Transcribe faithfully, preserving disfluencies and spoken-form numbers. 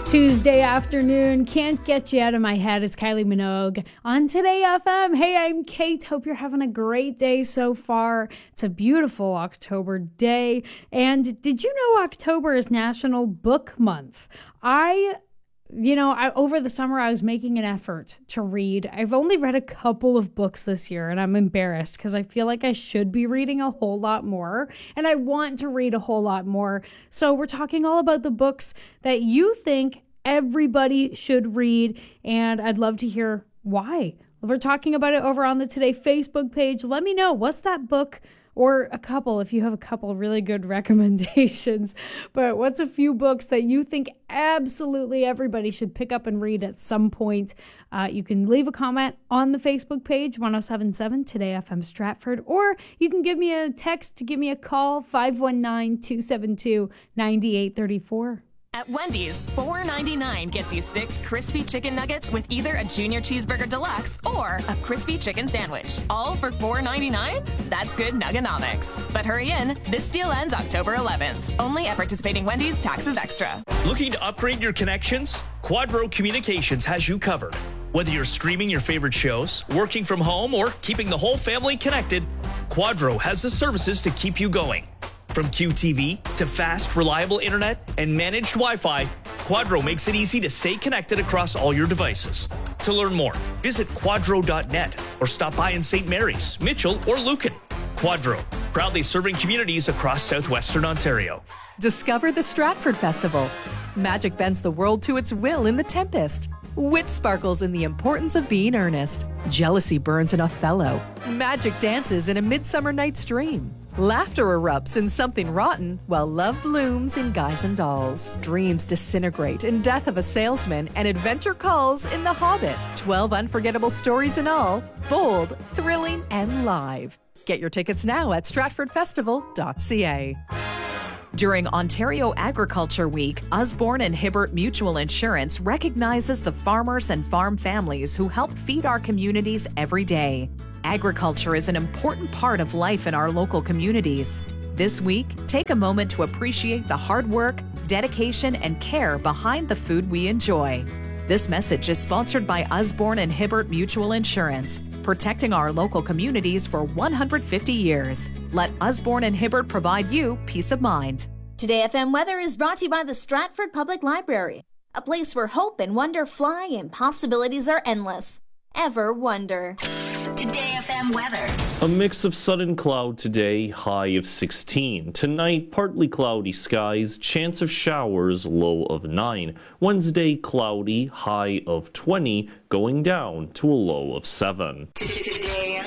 Tuesday afternoon, can't get you out of my head. It's Kylie Minogue on Today F M. Hey, I'm Kate. Hope you're having a great day so far. It's a beautiful October day. And did you know October is National Book Month? I, you know, I, over the summer, I was making an effort to read. I've only read a couple of books this year, and I'm embarrassed because I feel like I should be reading a whole lot more, and I want to read a whole lot more. So we're talking all about the books that you think everybody should read, and I'd love to hear why. We're talking about it over on the Today Facebook page. Let me know, what's that book, or a couple, if you have a couple really good recommendations. But what's a few books that you think absolutely everybody should pick up and read at some point? Uh, you can leave a comment on the Facebook page, one oh seven point seven Today F M Stratford, or you can give me a text to give me a call, five one nine, two seven two, nine eight three four. At Wendy's, four ninety-nine gets you six crispy chicken nuggets with either a junior cheeseburger deluxe or a crispy chicken sandwich. All for four ninety-nine? That's good nuggonomics. But hurry in, this deal ends October eleventh. Only at participating Wendy's, taxes extra. Looking to upgrade your connections? Quadro Communications has you covered. Whether you're streaming your favorite shows, working from home, or keeping the whole family connected, Quadro has the services to keep you going. From Q T V to fast, reliable internet and managed Wi-Fi, Quadro makes it easy to stay connected across all your devices. To learn more, visit quadro dot net or stop by in Saint Mary's, Mitchell, or Lucan. Quadro, proudly serving communities across southwestern Ontario. Discover the Stratford Festival. Magic bends the world to its will in The Tempest. Wit sparkles in the importance of being earnest. Jealousy burns in Othello. Magic dances in A Midsummer Night's Dream. Laughter erupts in Something Rotten, while love blooms in Guys and Dolls. Dreams disintegrate in Death of a Salesman, and adventure calls in The Hobbit. Twelve unforgettable stories in all, bold, thrilling, and live. Get your tickets now at stratford festival dot c a. During Ontario Agriculture Week, Usborne and Hibbert Mutual Insurance recognizes the farmers and farm families who help feed our communities every day. Agriculture is an important part of life in our local communities. This week, take a moment to appreciate the hard work, dedication, and care behind the food we enjoy. This message is sponsored by Usborne and Hibbert Mutual Insurance, protecting our local communities for one hundred fifty years. Let Usborne and Hibbert provide you peace of mind. Today F M Weather is brought to you by the Stratford Public Library, a place where hope and wonder fly and possibilities are endless. Ever wonder. Today F M weather. A mix of sun and cloud today, high of sixteen. Tonight, partly cloudy skies, chance of showers, low of nine. Wednesday, cloudy, high of twenty, going down to a low of seven. Today